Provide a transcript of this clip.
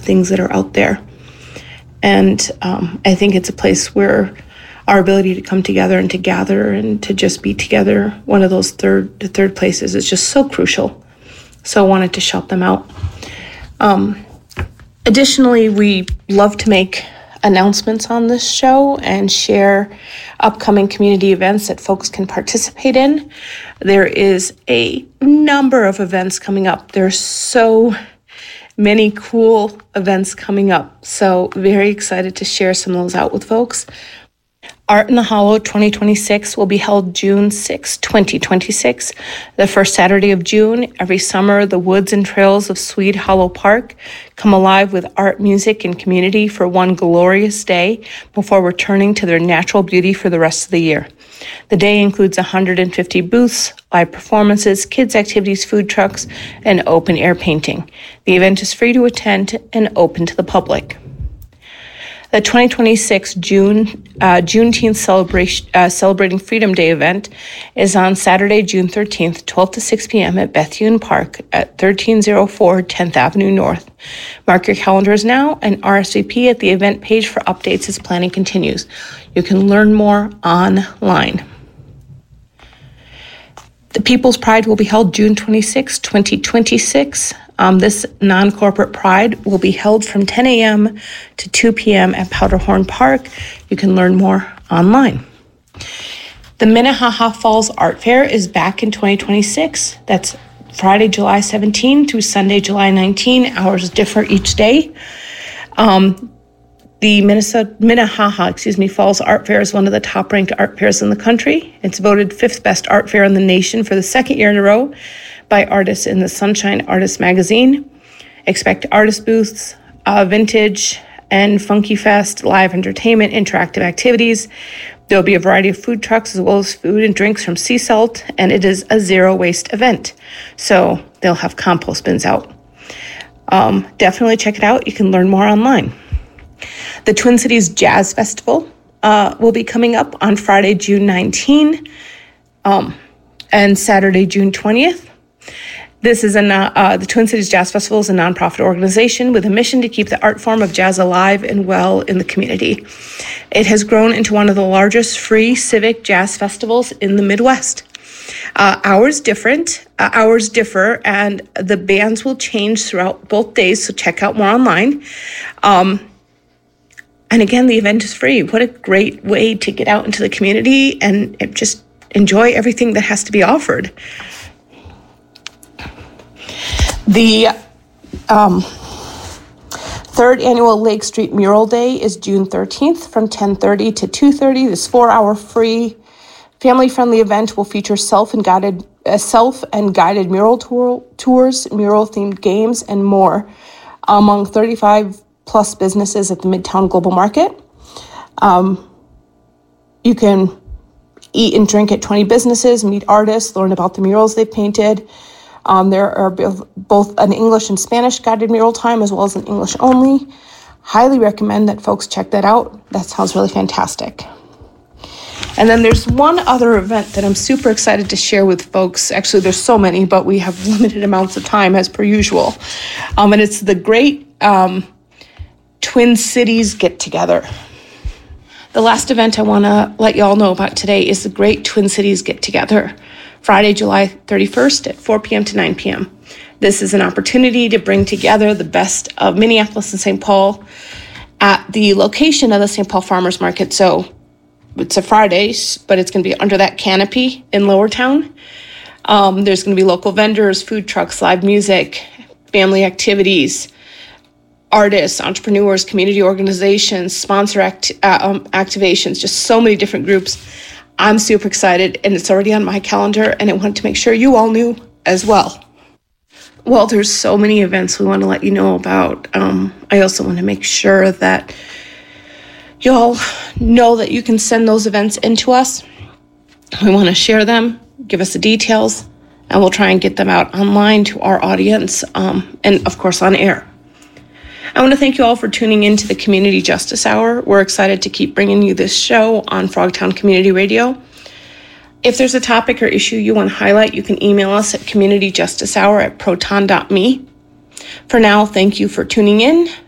things that are out there. And I think it's a place where our ability to come together and to gather and to just be together, one of those third places, is just so crucial. So I wanted to shout them out. Additionally, we love to make announcements on this show and share upcoming community events that folks can participate in. There is a number of events coming up. There's so many cool events coming up. So very excited to share some of those out with folks. Art in the Hollow 2026 will be held June 6, 2026, the first Saturday of June. Every summer, the woods and trails of Swede Hollow Park come alive with art, music, and community for one glorious day before returning to their natural beauty for the rest of the year. The day includes 150 booths, live performances, kids' activities, food trucks, and open-air painting. The event is free to attend and open to the public. The 2026 Juneteenth Celebrating Freedom Day event is on Saturday, June 13th, 12 to 6 p.m. at Bethune Park at 1304 10th Avenue North. Mark your calendars now and RSVP at the event page for updates as planning continues. You can learn more online. The People's Pride will be held June 26, 2026. This non-corporate pride will be held from 10 a.m. to 2 p.m. at Powderhorn Park. You can learn more online. The Minnehaha Falls Art Fair is back in 2026. That's Friday, July 17 through Sunday, July 19. Hours differ each day. The Minnehaha Falls Art Fair is one of the top-ranked art fairs in the country. It's voted 5th best art fair in the nation for the second year in a row by artists in the Sunshine Artist magazine. Expect artist booths, vintage and funky fest, live entertainment, interactive activities. There'll be a variety of food trucks as well as food and drinks from Sea Salt, and it is a zero-waste event. So they'll have compost bins out. Definitely check it out. You can learn more online. The Twin Cities Jazz Festival will be coming up on Friday, June 19, and Saturday, June 20th. This is the Twin Cities Jazz Festival is a nonprofit organization with a mission to keep the art form of jazz alive and well in the community. It has grown into one of the largest free civic jazz festivals in the Midwest. Hours differ, and the bands will change throughout both days, so check out more online. And again, the event is free. What a great way to get out into the community and just enjoy everything that has to be offered. The third annual Lake Street Mural Day is June 13th from 10:30 to 2:30. This 4-hour free family-friendly event will feature self and guided mural tours, mural-themed games, and more among 35-plus businesses at the Midtown Global Market. You can eat and drink at 20 businesses, meet artists, learn about the murals they've painted. There are both an English and Spanish guided mural time as well as an English only. Highly recommend that folks check that out. That sounds really fantastic. And then there's one other event that I'm super excited to share with folks. Actually, there's so many, but we have limited amounts of time as per usual. And it's the Great Twin Cities Get Together. The last event I want to let you all know about today is the Great Twin Cities Get Together, Friday, July 31st at 4 p.m. to 9 p.m. This is an opportunity to bring together the best of Minneapolis and St. Paul at the location of the St. Paul Farmers Market. So it's a Friday, but it's going to be under that canopy in Lowertown. There's going to be local vendors, food trucks, live music, family activities, artists, entrepreneurs, community organizations, sponsor activations, just so many different groups. I'm super excited, and it's already on my calendar, and I wanted to make sure you all knew as well. Well, there's so many events we want to let you know about. I also want to make sure that you all know that you can send those events into us. We want to share them, give us the details, and we'll try and get them out online to our audience, and of course on air. I want to thank you all for tuning in to the Community Justice Hour. We're excited to keep bringing you this show on Frogtown Community Radio. If there's a topic or issue you want to highlight, you can email us at communityjusticehour@proton.me. For now, thank you for tuning in.